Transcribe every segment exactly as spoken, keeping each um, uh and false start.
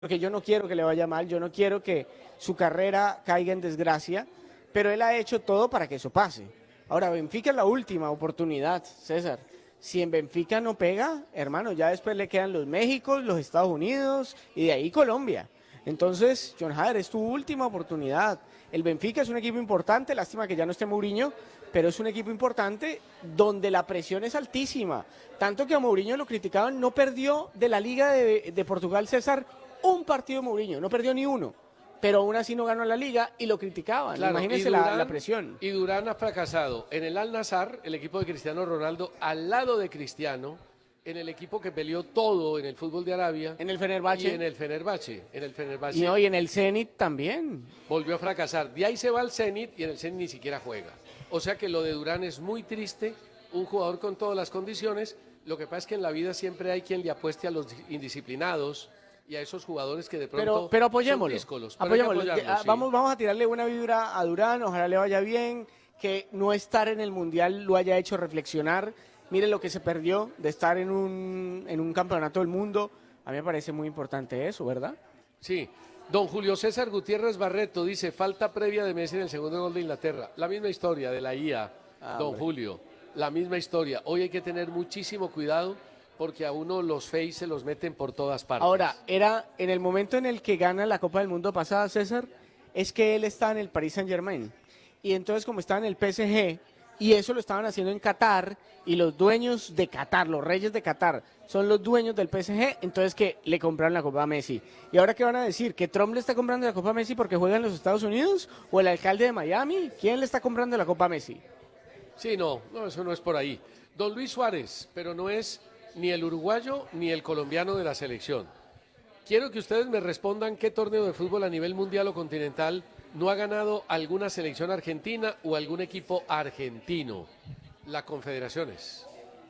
porque yo no quiero que le vaya mal, yo no quiero que su carrera caiga en desgracia, pero él ha hecho todo para que eso pase. Ahora, Benfica es la última oportunidad, César. Si en Benfica no pega, hermano, ya después le quedan los Méxicos, los Estados Unidos y de ahí Colombia. Entonces, John Hader, es tu última oportunidad. El Benfica es un equipo importante, lástima que ya no esté Mourinho, pero es un equipo importante donde la presión es altísima. Tanto que a Mourinho lo criticaban, no perdió de la Liga de, de Portugal, César, un partido de Mourinho, no perdió ni uno. Pero aún así no ganó la Liga y lo criticaban. Claro, Imagínense y Durán, la, la presión. Y Durán ha fracasado en el Al-Nassr, el equipo de Cristiano Ronaldo, al lado de Cristiano, en el equipo que peleó todo en el fútbol de Arabia. En el Fenerbahce. Y en el Fenerbahce. En el Fenerbahce. Y hoy en el Zenit también. Volvió a fracasar. De ahí se va al Zenit y en el Zenit ni siquiera juega. O sea que lo de Durán es muy triste. Un jugador con todas las condiciones. Lo que pasa es que en la vida siempre hay quien le apueste a los indisciplinados y a esos jugadores que de pronto pero, pero apoyémoslo, son díscolos. apoyémoslo. Apoyarlo, sí. vamos, vamos a tirarle una vibra a Durán, ojalá le vaya bien, que no estar en el Mundial lo haya hecho reflexionar. Mire lo que se perdió de estar en un, en un campeonato del mundo. A mí me parece muy importante eso, ¿verdad? Sí. Don Julio César Gutiérrez Barreto dice, falta previa de Messi en el segundo gol de Inglaterra. La misma historia de la I A, ah, don hombre. Julio. La misma historia. Hoy hay que tener muchísimo cuidado porque a uno los face se los meten por todas partes. Ahora, era en el momento en el que gana la Copa del Mundo pasada, César, es que él está en el Paris Saint-Germain. Y entonces, como estaba en el P S G, y eso lo estaban haciendo en Qatar, y los dueños de Qatar, los reyes de Qatar, son los dueños del P S G, entonces que le compraron la Copa a Messi. ¿Y ahora qué van a decir? ¿Que Trump le está comprando la Copa a Messi porque juega en los Estados Unidos? ¿O el alcalde de Miami? ¿Quién le está comprando la Copa a Messi? Sí, no, no, eso no es por ahí. Don Luis Suárez, pero no es ni el uruguayo ni el colombiano de la selección. Quiero que ustedes me respondan qué torneo de fútbol a nivel mundial o continental no ha ganado alguna selección argentina o algún equipo argentino. La Confederaciones.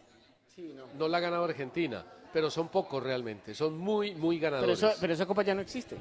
Sí, no. No la ha ganado Argentina, pero son pocos realmente, son muy, muy ganadores. Pero, eso, pero esa copa ya no existe.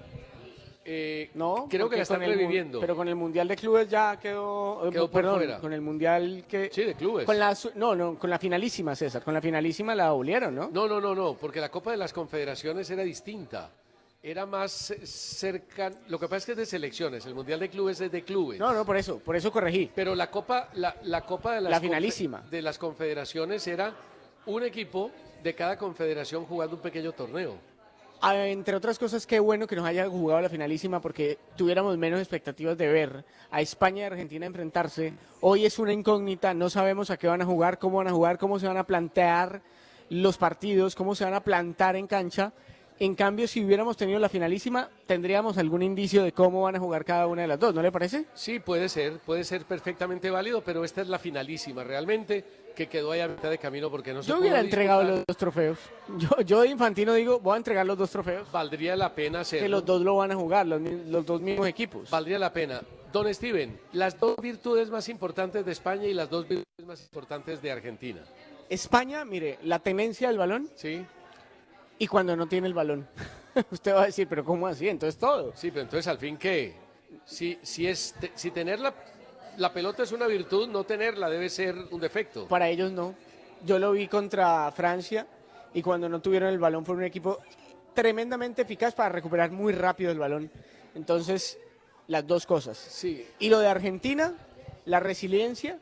Eh, no, creo que la están reviviendo. Pero con el Mundial de Clubes ya quedó, quedó eh, por perdón, fuera. Con el Mundial que... Sí, de clubes. Con la, no, no, con la finalísima, César, con la finalísima la abolieron, ¿no? No, no, no, no, porque la Copa de las Confederaciones era distinta. Era más cerca, lo que pasa es que es de selecciones, el Mundial de Clubes es de clubes. No, no, por eso, por eso corregí. Pero la Copa, la, la Copa de las, la finalísima. de las Confederaciones era un equipo de cada confederación jugando un pequeño torneo. Ah, entre otras cosas, qué bueno que nos haya jugado la finalísima porque tuviéramos menos expectativas de ver a España y Argentina enfrentarse. Hoy es una incógnita, no sabemos a qué van a jugar, cómo van a jugar, cómo se van a plantear los partidos, cómo se van a plantar en cancha. En cambio, si hubiéramos tenido la finalísima, tendríamos algún indicio de cómo van a jugar cada una de las dos, ¿no le parece? Sí, puede ser, puede ser perfectamente válido, pero esta es la finalísima realmente, que quedó ahí a mitad de camino porque no se Yo pudo hubiera disputar. entregado los dos trofeos. Yo, yo de Infantino digo, voy a entregar los dos trofeos. Valdría la pena hacerlo. Que los dos lo van a jugar, los, los dos mismos equipos. Valdría la pena. Don Steven, las dos virtudes más importantes de España y las dos virtudes más importantes de Argentina. España, mire, la tenencia del balón. Sí. Y cuando no tiene el balón. Usted va a decir, pero ¿cómo así? Entonces todo. Sí, pero entonces al fin, ¿qué? Si, si, es, te, si tener la, la pelota es una virtud, no tenerla debe ser un defecto. Para ellos no. Yo lo vi contra Francia y cuando no tuvieron el balón fue un equipo tremendamente eficaz para recuperar muy rápido el balón. Entonces, las dos cosas. Sí. Y lo de Argentina, la resiliencia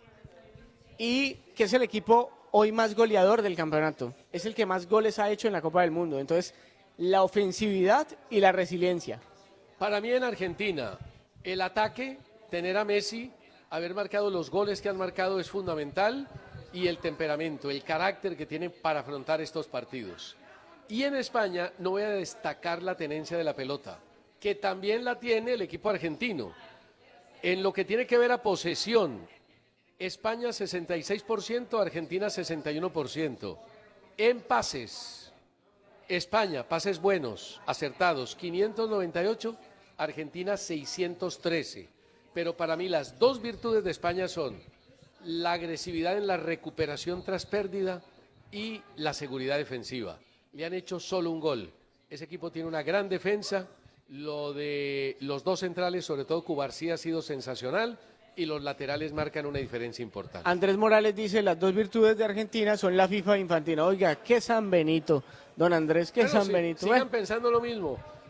y que es el equipo hoy más goleador del campeonato. Es el que más goles ha hecho en la Copa del Mundo. Entonces, la ofensividad y la resiliencia. Para mí en Argentina, el ataque, tener a Messi, haber marcado los goles que han marcado es fundamental y el temperamento, el carácter que tienen para afrontar estos partidos. Y en España no voy a destacar la tenencia de la pelota, que también la tiene el equipo argentino. En lo que tiene que ver a posesión, España sesenta y seis por ciento, Argentina sesenta y uno por ciento. En pases, España, pases buenos, acertados, quinientos noventa y ocho, Argentina seiscientos trece. Pero para mí las dos virtudes de España son la agresividad en la recuperación tras pérdida y la seguridad defensiva. Le han hecho solo un gol. Ese equipo tiene una gran defensa. Lo de los dos centrales, sobre todo Cubarsí, ha sido sensacional. y los laterales marcan una diferencia importante. Andrés Morales dice, las dos virtudes de Argentina son la FIFA e Infantino. Oiga, qué San Benito, don Andrés, qué Bueno, San sí, Benito. sigan Bueno, pensando lo mismo.